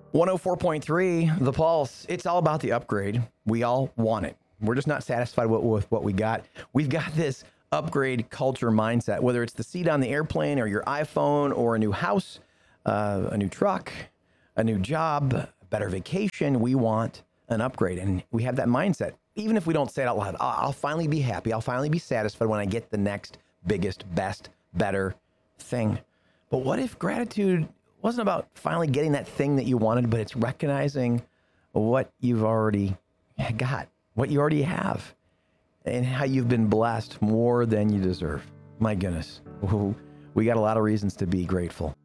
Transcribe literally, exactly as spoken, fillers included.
one oh four point three, The Pulse. It's all about the upgrade. We all want it. We're just not satisfied with, with what we got. We've got this upgrade culture mindset, whether it's the seat on the airplane or your iPhone or a new house, uh, a new truck, a new job, a better vacation. We want an upgrade. And we have that mindset. Even if we don't say it out loud, I'll, I'll finally be happy. I'll finally be satisfied when I get the next biggest, best, better thing. But what if gratitude wasn't about finally getting that thing that you wanted, but it's recognizing what you've already got, what you already have, and how you've been blessed more than you deserve? My goodness. Ooh, we got a lot of reasons to be grateful.